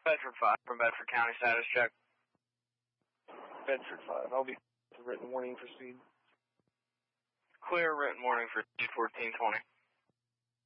Bedford 5 from Bedford County, status check. Bedford 5, I'll be written warning for speed. Clear written warning for 1420.